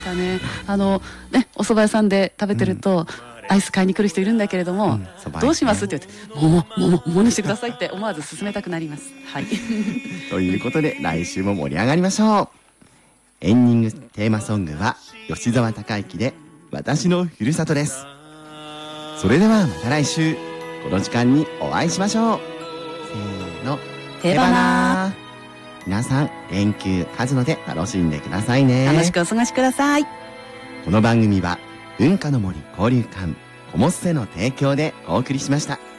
ね、お蕎麦屋さんで食べてると、アイス買いに来る人いるんだけれども、どうしますって言って、桃にしてくださいって思わず勧めたくなります。はい。 ということで来週も盛り上がりましょう。エンディングテーマソングは吉澤隆之で私のふるさとです。それではまた来週この時間にお会いしましょう。せーの、 手花。 皆さん連休カジノで楽しんでくださいね。 楽しくお過ごしください。 この番組は文化の森交流館コモッセの提供でお送りしました。